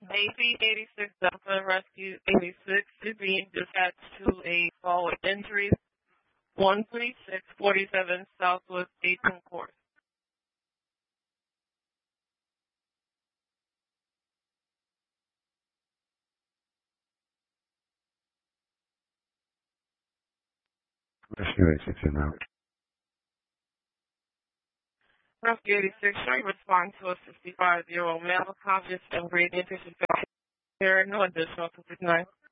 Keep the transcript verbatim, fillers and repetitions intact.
Navy eighty-six Delta Rescue eighty-six is being dispatched to a fall with injuries. one three six four seven Southwest eighteenth Course. Rescue eighty-six in route. Rescue eighty-six, shall respond to a sixty-five-year-old male conscious and breathing. There are no additional fifty-nine.